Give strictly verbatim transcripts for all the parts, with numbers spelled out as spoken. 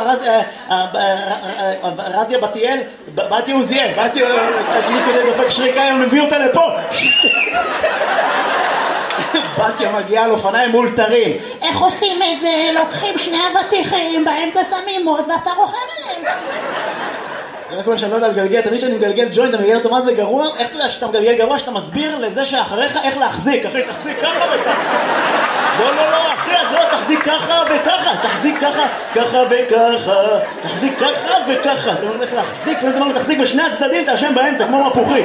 רזיה בתיאל, באתי עוזיאל, באתי לי כדי דופק שריקה, הם מביא אותה לפה. בתיה מגיעה על אופניים מאולתרים. איך עושים את זה? לוקחים שני אבטיחים, באמצע שמים מוד ואתה רוכב עליהם. רק אומר שאני לא יודע לגלגל, תמיד שאני מגלגל ג'וינט, אתה מגלגל אותו מה זה גרוע? איך אתה יודע שאתה מגלגל גרוע? שאתה מסביר לזה שאחריך איך להחזיק. אחי, תחזיק ככה וככה. לא, לא, לא, אחי, לא, תחזיק ככה וככה. תחזיק ככה, ככה וככה. תחזיק ככה וככה. אתה אומר איך להחזיק, ואתה אומר תחזיק בשני הצדדים, אתה השם באמצע, כמו מפוחית.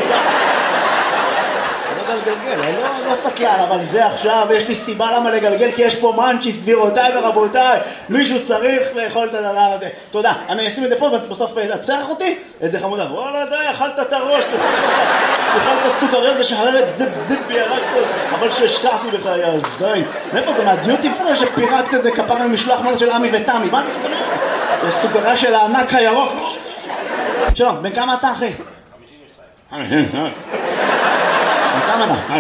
לגלגל, אני לא, לא סתכל, אבל זה עכשיו, יש לי סיבה למה לגלגל, כי יש פה מנצ'יס, גבירותיי ורבותיי, מישהו צריך לאכול את הדבר הזה. תודה, אני אשים את זה פה, בסוף תצרח אותי, איזה חמודה, וואלה די, אכלת את הראש, אכלת סוכריות ושחררת זיפ זיפ בירקת, אבל שהשכחתי בך, יא זין. מאיפה זה, מהדיוטי פרו שפירקת איזה כפרה ממשלוח מנות של עמי ותמי, מה זה סוכריה? זה סוכריה של הענק הירוק. שלום, בן כמה אתה אחי? כמה אתה?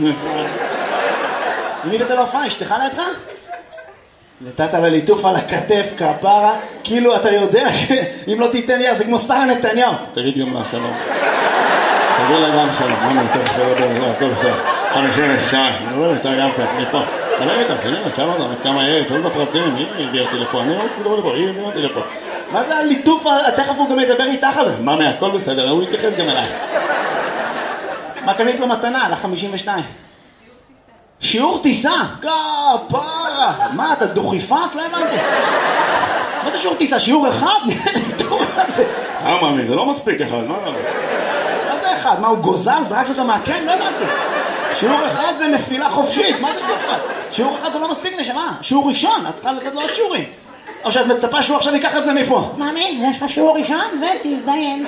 מי בתל אופן? אשתך לידך? נתת לה ליטוף על הכתף, כפרה, כאילו אתה יודע שאם לא תיתן לי, זה כמו שרה נתניהו. תגיד גם לה שלום. תגיד לה גם שלום. מה נתן לך? הכל בסדר. חמישים ושתיים. אני רואה אותה גם כך, אני פה. תגיד איתה, תגיד לה, תשאל אותה, עד כמה יהיה, תשאל את הפרטים, היא הביאה אותי לפה, אני רוצה לדבר לפה, היא הביאה אותי לפה. מה זה הליטוף? תכף הוא גם ידבר איתך על זה. מה, הכל בסדר, הוא יתייחס גם אליי. מה קנית לו מתנה? על ה-חמישים ושתיים. שיעור טיסה? כפרה! מה, אתה דוכיפת? לא הבנתי. מה זה שיעור טיסה? שיעור אחד? אה, מאמי, זה לא מספיק אחד, מה? מה זה אחד? מה, הוא גוזל? זרק אותו מהקן? לא הבנתי. שיעור אחד זה נפילה חופשית. מה זה שיעור אחד? שיעור אחד זה לא מספיק נשמה. שיעור ראשון, את צריכה לתת לו עוד שיעורים. או שאת מצפה שהוא עכשיו ייקח את זה מפה. מאמי, יש לך שיעור ראשון ותזדיין.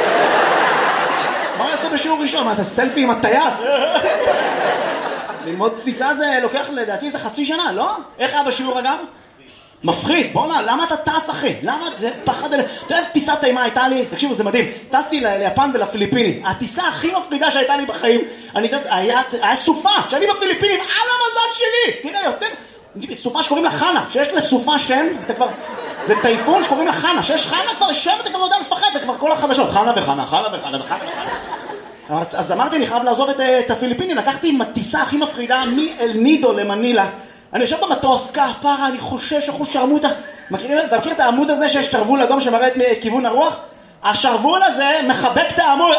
מה הוא יעשה בשיעור ראשון? מה זה סלפי עם הטייס? ללמוד טיסה זה לוקח לדעתי זה חצי שנה, לא? איך היה בשיעור אגב? מפחיד, בוא נע, למה אתה טס אחי? למה זה פחד אלה? אתה יודע איזה טיסת אימה הייתה לי? תקשיבו, זה מדהים. טסתי ליפן ולפיליפינים. הטיסה הכי מפחידה שהייתה לי בחיים, אני טס, היה, היה סופה, שאני בפיליפינים, על המזל שלי! תראה, יותר, סופה שקוראים לה חנה, שיש לסופה שם, אתה כבר... זה טייפון שקוראים לה חנה, שיש חנה כבר שם, אתה כבר יודע לפחד, זה כבר כל החדשות, חנה וחנה, חנה וחנה וחנה וחנה. אז אמרתי, אני חייב לעזוב את, את הפיליפינים, לקחתי עם הטיסה הכי מפחידה מאל נידו למנילה. אני יושב במטוס, כפרה, אני חושש, אחוז שרמוטה. מכירים, אתה מכיר את העמוד הזה שיש שרוול אדום שמראה את כיוון הרוח? השרוול הזה מחבק את העמוד.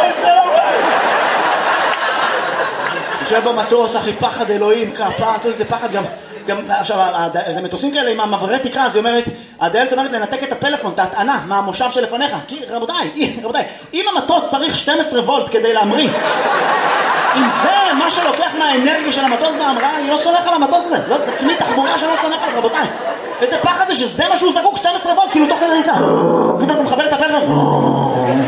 יושב במטוס, אחי, פחד אלוהים, כפרה, זה פחד גם... גם עכשיו, זה מטוסים כאלה עם המעברי תקרה, אז היא אומרת, הדיילת אומרת לנתק את הפלאפון, את ההטענה, מהמושב שלפניך. כי רבותיי, רבותיי, אם המטוס צריך שתים עשרה וולט כדי להמריא, אם זה מה שלוקח מהאנרגיה של המטוס בהמראה, אני לא סומך על המטוס הזה. לא, זה כלי תחבורה שלא סומך על, רבותיי. איזה פחד זה שזה מה שהוא זקוק, שתים עשרה וולט, כאילו תוך כדי ניסה. פתאום הוא מחבר את הפלאפון.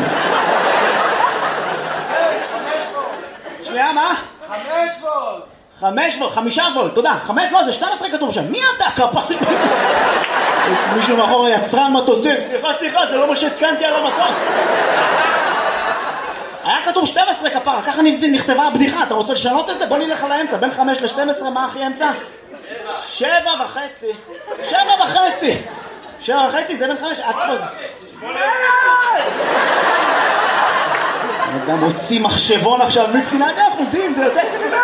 שנייה, מה? חמש וולט. חמש וולט, חמישה וולט, תודה. חמש, לא, זה שתים עשרה כתוב שם. מי אתה, כפרה? מישהו מאחור יצרן מטוסים. סליחה, סליחה, זה לא מה שהתקנתי על המטוס. היה כתוב שתים עשרה כפרה, ככה נכתבה הבדיחה. אתה רוצה לשנות את זה? בוא נלך על האמצע. בין חמש ל-שתים עשרה, מה הכי אמצע? שבע וחצי. שבע וחצי. שבע וחצי, זה בין חמש. אדם הוציא מחשבון עכשיו, מבחינת האחוזים, זה יוצא...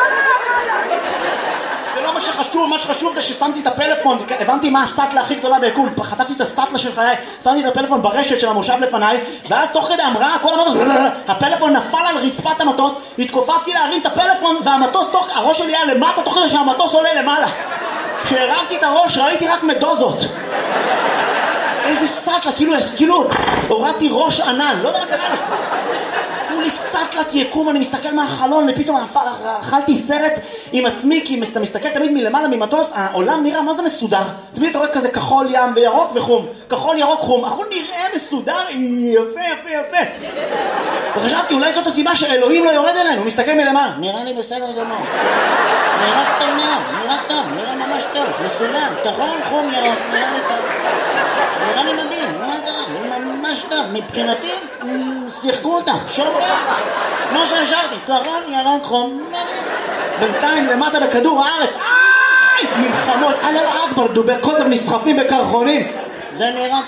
זה לא מה שחשוב, מה שחשוב זה ששמתי את הפלאפון, הבנתי מה הסטלה הכי גדולה ביקום, חטפתי את הסטלה של חיי, שמתי את הפלאפון ברשת של המושב לפניי, ואז תוך כדי המראה, כל המטוס, הפלאפון נפל על רצפת המטוס, התכופפתי להרים את הפלאפון, והמטוס תוך, הראש שלי היה למטה, תוך כדי שהמטוס עולה למעלה. כשהרמתי את הראש, ראיתי רק מדוזות. איזה סטלה, כאילו, כאילו, הורדתי ראש ענן, לא יודע מה קרה לה. תנו לי סטלת יקום, אני מסתכל מהחלון, ופתאום אכלתי סרט עם עצמי, כי אתה מסתכל תמיד מלמעלה ממטוס, העולם נראה מה זה מסודר. תמיד אתה רואה כזה כחול ים וירוק וחום, כחול ירוק חום, הכל נראה מסודר, יפה יפה יפה. וחשבתי, אולי זאת הסיבה שאלוהים לא יורד אלינו, הוא מסתכל מלמעלה. נראה לי בסדר גמור. נראה טוב מאוד, נראה טוב, נראה ממש טוב, מסודר, כחול, חום, ירוק, נראה לי טוב. נראה לי מדהים, מה קרה? ממש טוב, מבחינתי, שיחקו אותם, שומרים, כמו שהשארתי, כחול, ירוק, חום, מדהים. בינתיים למטה בכדור הארץ, איי, מלחמות, אללה אכבר, דובי קוטב נסחפים בקרחונים. זה נראה